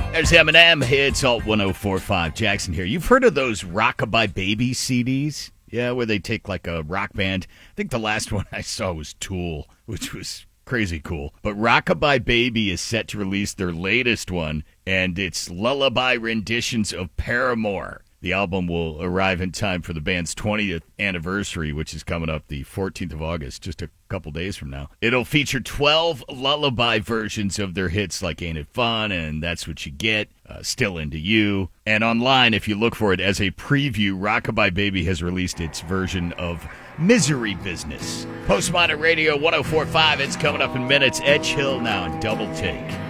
There's Eminem. It's Alt 104.5. Jackson here. You've heard of those Rockabye Baby CDs? Yeah, where they take like a rock band. I think the last one I saw was Tool, which was crazy cool. But Rockabye Baby is set to release their latest one, and it's lullaby renditions of Paramore. The album will arrive in time for the band's 20th anniversary, which is coming up the 14th of August, just a couple days from now. It'll feature 12 lullaby versions of their hits like Ain't It Fun and That's What You Get, Still Into You. And online, if you look for it as a preview, Rockabye Baby has released its version of Misery Business. Postmodern Radio 104.5, it's coming up in minutes. Edge Hill now in Double Take.